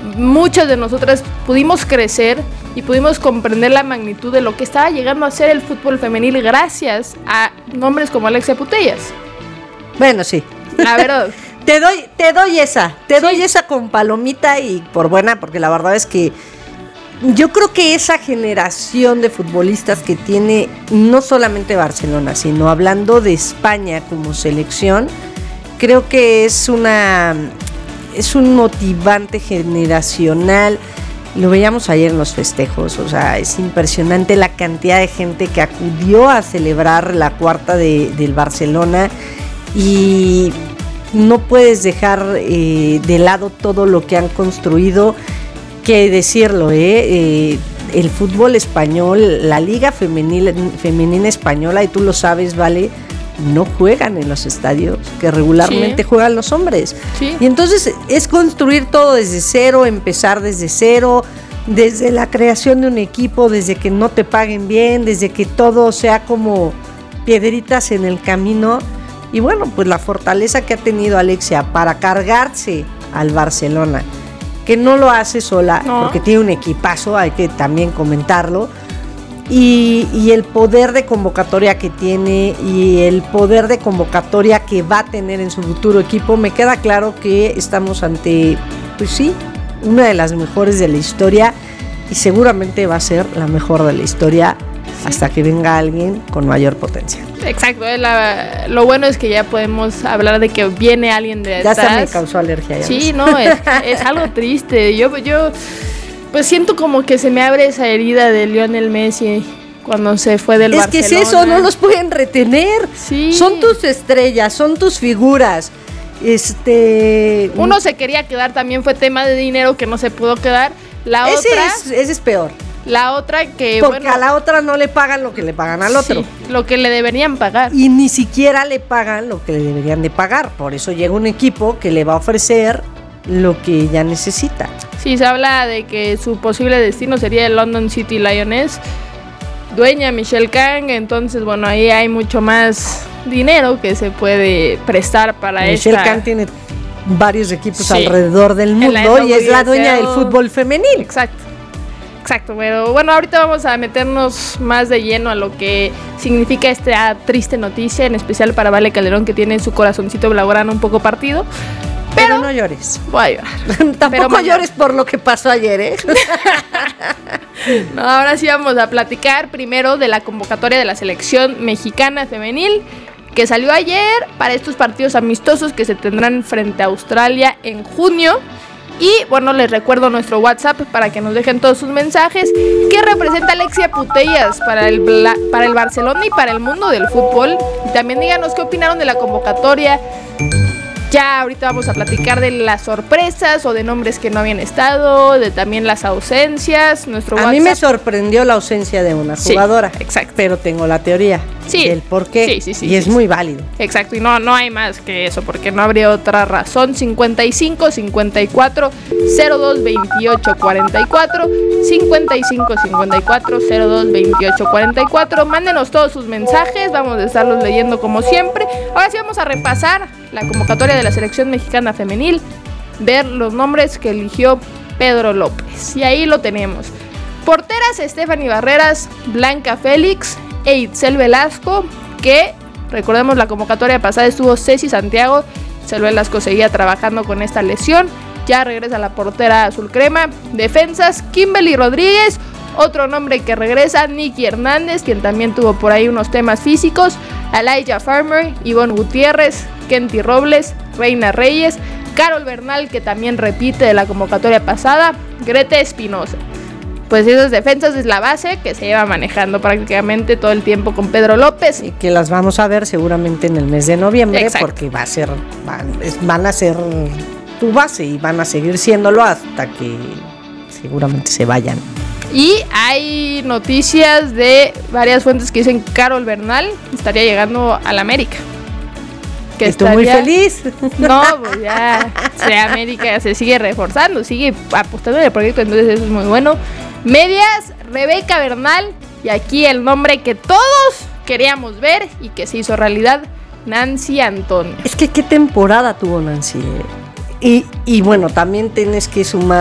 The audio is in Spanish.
muchas de nosotras pudimos crecer y pudimos comprender la magnitud de lo que estaba llegando a ser el fútbol femenil gracias a nombres como Alexia Putellas. Bueno, sí. La verdad. Te doy esa con palomita y por buena, porque la verdad es que yo creo que esa generación de futbolistas que tiene no solamente Barcelona, sino hablando de España como selección, creo que es un motivante generacional. Lo veíamos ayer en los festejos, o sea, es impresionante la cantidad de gente que acudió a celebrar la cuarta del Barcelona y no puedes dejar de lado todo lo que han construido, que decirlo, el fútbol español, la liga femenina española, y tú lo sabes, Vale, no juegan en los estadios que regularmente juegan los hombres. Sí. Y entonces es construir todo desde cero, empezar desde cero, desde la creación de un equipo, desde que no te paguen bien, desde que todo sea como piedritas en el camino. Y bueno, pues la fortaleza que ha tenido Alexia para cargarse al Barcelona, que no lo hace sola, porque tiene un equipazo, hay que también comentarlo, y el poder de convocatoria que tiene y el poder de convocatoria que va a tener en su futuro equipo, me queda claro que estamos ante, pues sí, una de las mejores de la historia, y seguramente va a ser la mejor de la historia hasta que venga alguien con mayor potencia. Exacto, lo bueno es que ya podemos hablar de que viene alguien de atrás. Ya se me causó alergia. Ya sí, no, es algo triste. Yo pues siento como que se me abre esa herida de Lionel Messi cuando se fue del Barcelona. Es que es eso, no los pueden retener. Sí. Son tus estrellas, son tus figuras. Uno se quería quedar, también fue tema de dinero que no se pudo quedar. Ese es peor. La otra que, porque a la otra no le pagan lo que le pagan al otro. Sí, lo que le deberían pagar. Y ni siquiera le pagan lo que le deberían de pagar. Por eso llega un equipo que le va a ofrecer lo que ella necesita. Sí, se habla de que su posible destino sería el London City Lioness, dueña Michelle Kang. Entonces, bueno, ahí hay mucho más dinero que se puede prestar para Michelle Kang tiene varios equipos alrededor del mundo y es la dueña del fútbol femenil. Exacto, pero bueno, ahorita vamos a meternos más de lleno a lo que significa esta triste noticia, en especial para Vale Calderón, que tiene su corazoncito blaugrana un poco partido. Pero no llores. Voy a llorar. Tampoco llores por lo que pasó ayer, ¿eh? No, ahora sí vamos a platicar primero de la convocatoria de la selección mexicana femenil, que salió ayer para estos partidos amistosos que se tendrán frente a Australia en junio. Y bueno, les recuerdo nuestro WhatsApp para que nos dejen todos sus mensajes. ¿Qué representa Alexia Putellas para el Barcelona y para el mundo del fútbol? Y también díganos qué opinaron de la convocatoria. Ya ahorita vamos a platicar de las sorpresas o de nombres que no habían estado, de también las ausencias. Nuestro WhatsApp. A mí me sorprendió la ausencia de una jugadora. Sí, exacto. Pero tengo la teoría del por qué. Sí, es muy válido. Exacto, y no hay más que eso, porque no habría otra razón. 55 54 02 28 44 55 54 02 28 44. Mándenos todos sus mensajes, vamos a estarlos leyendo como siempre. Ahora sí vamos a repasar la convocatoria de la selección mexicana femenil, ver los nombres que eligió Pedro López. Y ahí lo tenemos. Porteras: Stephanie Barreras, Blanca Félix e Itzel Velasco, que recordemos la convocatoria pasada estuvo Ceci Santiago. Itzel Velasco seguía trabajando con esta lesión, ya regresa la portera azul crema. Defensas: Kimberly Rodríguez, otro nombre que regresa, Nikki Hernández, quien también tuvo por ahí unos temas físicos, Alayja Farmer, Ivonne Gutiérrez, Kenty Robles, Reina Reyes, Carol Bernal, que también repite de la convocatoria pasada, Grete Espinosa. Pues esas defensas es la base que se lleva manejando prácticamente todo el tiempo con Pedro López. Y que las vamos a ver seguramente en el mes de noviembre. Exacto. Porque van a ser tu base y van a seguir siéndolo hasta que seguramente se vayan. Y hay noticias de varias fuentes que dicen que Carol Bernal estaría llegando al América. Que estoy muy feliz. No, pues ya América se sigue reforzando, sigue apostando en el proyecto, entonces eso es muy bueno. Medias: Rebeca Bernal, y aquí el nombre que todos queríamos ver y que se hizo realidad, Nancy Antonio. Es que qué temporada tuvo Nancy. Y bueno, también tienes que sumar